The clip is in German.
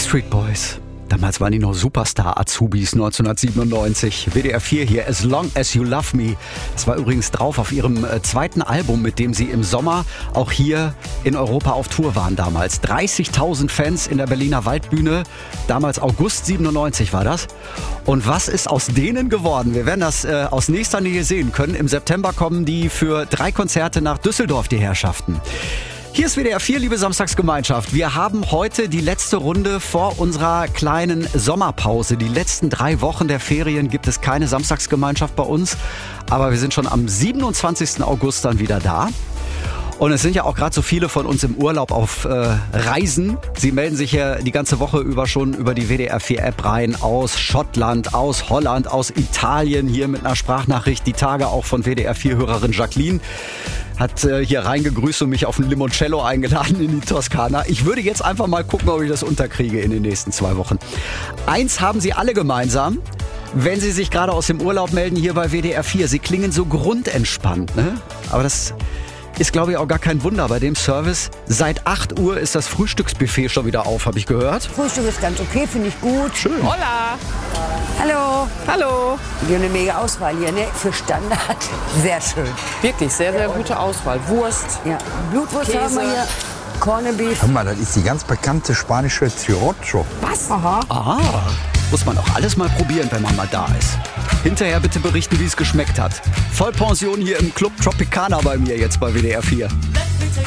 Backstreet Boys. Damals waren die noch Superstar-Azubis 1997. WDR 4 hier, As Long As You Love Me. Das war übrigens drauf auf ihrem zweiten Album, mit dem sie im Sommer auch hier in Europa auf Tour waren damals. 30.000 Fans in der Berliner Waldbühne. Damals August 97 war das. Und was ist aus denen geworden? Wir werden das aus nächster Nähe sehen können. Im September kommen die für 3 Konzerte nach Düsseldorf, die Herrschaften. Hier ist WDR 4, liebe Samstagsgemeinschaft. Wir haben heute die letzte Runde vor unserer kleinen Sommerpause. Die letzten 3 Wochen der Ferien gibt es keine Samstagsgemeinschaft bei uns. Aber wir sind schon am 27. August dann wieder da. Und es sind ja auch gerade so viele von uns im Urlaub auf Reisen. Sie melden sich ja die ganze Woche über schon über die WDR 4 App rein. Aus Schottland, aus Holland, aus Italien. Hier mit einer Sprachnachricht. Die Tage auch von WDR 4 Hörerin Jacqueline. Hat hier reingegrüßt und mich auf ein Limoncello eingeladen in die Toskana. Ich würde jetzt einfach mal gucken, ob ich das unterkriege in den nächsten 2 Wochen. Eins haben sie alle gemeinsam, wenn sie sich gerade aus dem Urlaub melden hier bei WDR 4. Sie klingen so grundentspannt, ne? Aber das ist, glaube ich, auch gar kein Wunder bei dem Service. Seit 8 Uhr ist das Frühstücksbuffet schon wieder auf, habe ich gehört. Frühstück ist ganz okay, finde ich gut. Schön. Hola! Hallo. Hallo! Wir haben eine mega Auswahl hier, ne? Für Standard. Sehr schön. Wirklich sehr, sehr gute Auswahl. Wurst. Ja, Blutwurst Käse. haben wir hier. Corned Beef. Hör mal, das ist die ganz bekannte spanische Cirocho. Was? Aha. Ah, muss man auch alles mal probieren, wenn man mal da ist. Hinterher bitte berichten, wie es geschmeckt hat. Vollpension hier im Club Tropicana bei mir jetzt bei WDR 4.